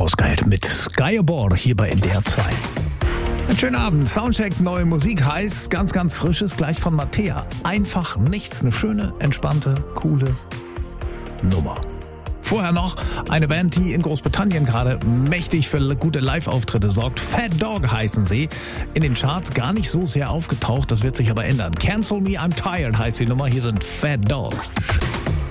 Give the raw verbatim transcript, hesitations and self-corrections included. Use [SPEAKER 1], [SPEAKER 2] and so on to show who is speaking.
[SPEAKER 1] Hausgeil mit Sky Aboard hier bei N D R zwei. Einen schönen Abend. Soundcheck, neue Musik heißt ganz, ganz frisches, gleich von Mattea. Einfach nichts. Eine schöne, entspannte, coole Nummer. Vorher noch eine Band, die in Großbritannien gerade mächtig für gute Live-Auftritte sorgt. Fat Dog heißen sie. In den Charts gar nicht so sehr aufgetaucht, das wird sich aber ändern. Cancel Me, I'm Tired heißt die Nummer. Hier sind Fat Dog.